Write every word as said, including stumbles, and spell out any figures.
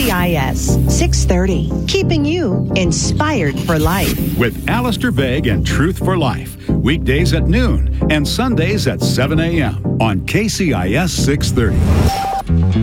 C I S six thirty, keeping you inspired for life. With Alistair Begg and Truth for Life. Weekdays at noon and Sundays at seven a.m. on K C I S six thirty.